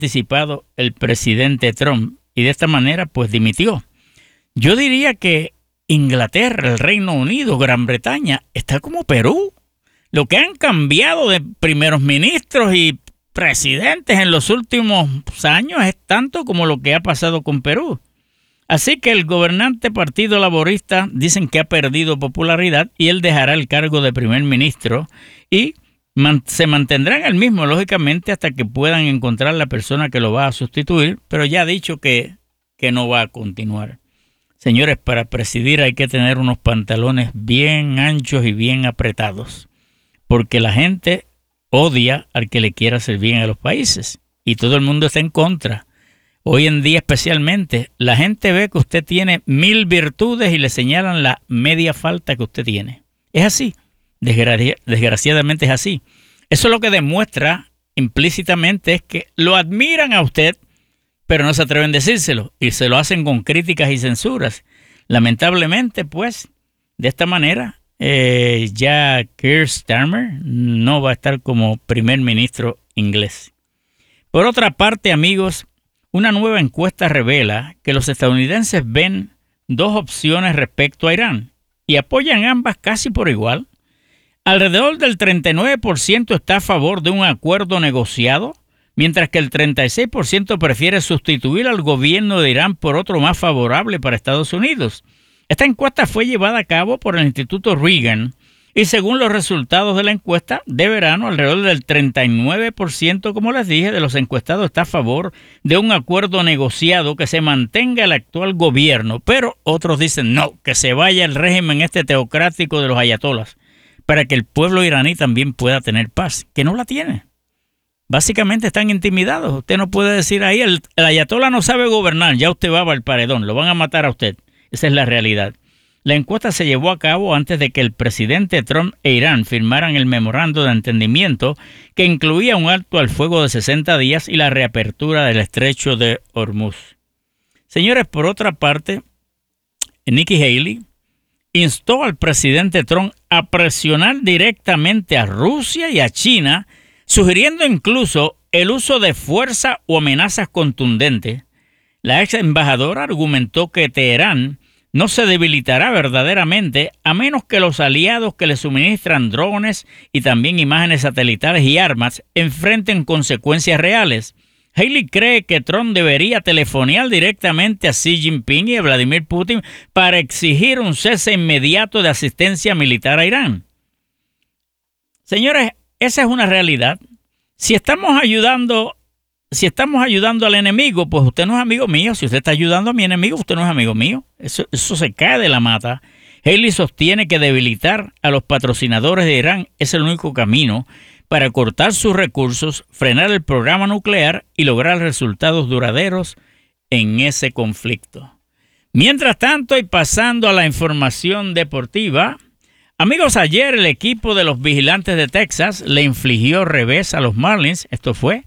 anticipado el presidente Trump y de esta manera pues dimitió. Yo diría que Inglaterra, el Reino Unido, Gran Bretaña está como Perú. Lo que han cambiado de primeros ministros y presidentes en los últimos años es tanto como lo que ha pasado con Perú. Así que el gobernante Partido Laborista dicen que ha perdido popularidad y él dejará el cargo de primer ministro y se mantendrá en el mismo, lógicamente, hasta que puedan encontrar la persona que lo va a sustituir, pero ya ha dicho que no va a continuar. Señores, para presidir hay que tener unos pantalones bien anchos y bien apretados, porque la gente odia al que le quiera hacer bien a los países y todo el mundo está en contra. Hoy en día especialmente, la gente ve que usted tiene 1000 virtudes y le señalan la media falta que usted tiene. Es así. Desgraciadamente es así. Eso lo que demuestra implícitamente es que lo admiran a usted, pero no se atreven a decírselo y se lo hacen con críticas y censuras. Lamentablemente, pues, de esta manera, ya Keir Starmer no va a estar como primer ministro inglés. Por otra parte, amigos, una nueva encuesta revela que los estadounidenses ven dos opciones respecto a Irán y apoyan ambas casi por igual. Alrededor del 39% está a favor de un acuerdo negociado, mientras que el 36% prefiere sustituir al gobierno de Irán por otro más favorable para Estados Unidos. Esta encuesta fue llevada a cabo por el Instituto Reagan y según los resultados de la encuesta de verano, alrededor del 39%, como les dije, de los encuestados está a favor de un acuerdo negociado que se mantenga el actual gobierno, pero otros dicen no, que se vaya el régimen teocrático de los ayatolas, para que el pueblo iraní también pueda tener paz, que no la tiene. Básicamente están intimidados. Usted no puede decir ahí, el ayatolá no sabe gobernar, ya usted va al paredón, lo van a matar a usted. Esa es la realidad. La encuesta se llevó a cabo antes de que el presidente Trump e Irán firmaran el memorando de entendimiento que incluía un alto al fuego de 60 días y la reapertura del estrecho de Hormuz. Señores, por otra parte, Nikki Haley instó al presidente Trump a presionar directamente a Rusia y a China, sugiriendo incluso el uso de fuerza o amenazas contundentes. La ex embajadora argumentó que Teherán no se debilitará verdaderamente a menos que los aliados que le suministran drones y también imágenes satelitales y armas enfrenten consecuencias reales. Haley cree que Trump debería telefonear directamente a Xi Jinping y a Vladimir Putin para exigir un cese inmediato de asistencia militar a Irán. Señores, esa es una realidad. Si estamos ayudando al enemigo, pues usted no es amigo mío. Si usted está ayudando a mi enemigo, usted no es amigo mío. Eso se cae de la mata. Haley sostiene que debilitar a los patrocinadores de Irán es el único camino para cortar sus recursos, frenar el programa nuclear y lograr resultados duraderos en ese conflicto. Mientras tanto, y pasando a la información deportiva, amigos, ayer el equipo de los Vigilantes de Texas le infligió revés a los Marlins. Esto fue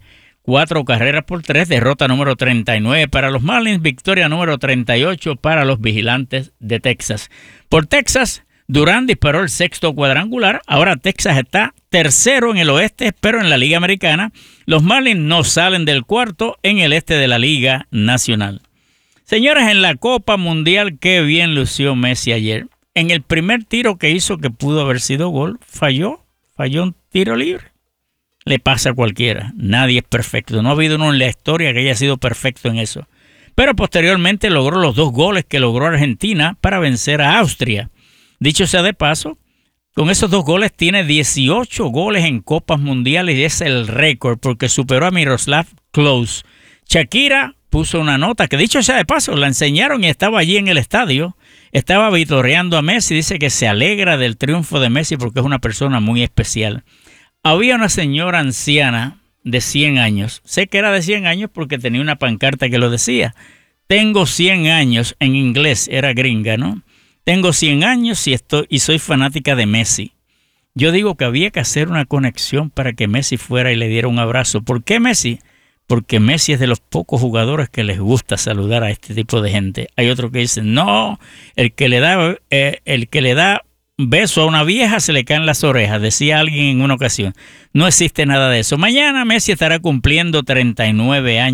4-3, derrota número 39 para los Marlins, victoria número 38 para los Vigilantes de Texas. Por Texas, Durán disparó el sexto cuadrangular. Ahora Texas está tercero en el oeste, pero en la Liga Americana los Marlins no salen del cuarto en el este de la Liga Nacional. Señores, en la Copa Mundial, qué bien lució Messi ayer. En el primer tiro que hizo, que pudo haber sido gol, falló un tiro libre. Le pasa a cualquiera. Nadie es perfecto. No ha habido uno en la historia que haya sido perfecto en eso. Pero posteriormente logró los 2 goles que logró Argentina para vencer a Austria. Dicho sea de paso, con esos 2 goles tiene 18 goles en Copas Mundiales y es el récord porque superó a Miroslav Klose. Shakira puso una nota que, dicho sea de paso, la enseñaron y estaba allí en el estadio. Estaba vitoreando a Messi. Dice que se alegra del triunfo de Messi porque es una persona muy especial. Había una señora anciana de 100 años. Sé que era de 100 años porque tenía una pancarta que lo decía. Tengo 100 años, en inglés, era gringa, ¿no? Tengo 100 años y soy fanática de Messi. Yo digo que había que hacer una conexión para que Messi fuera y le diera un abrazo. ¿Por qué Messi? Porque Messi es de los pocos jugadores que les gusta saludar a este tipo de gente. Hay otros que dicen, no, el que le da beso a una vieja se le caen las orejas, decía alguien en una ocasión. No existe nada de eso. Mañana Messi estará cumpliendo 39 años.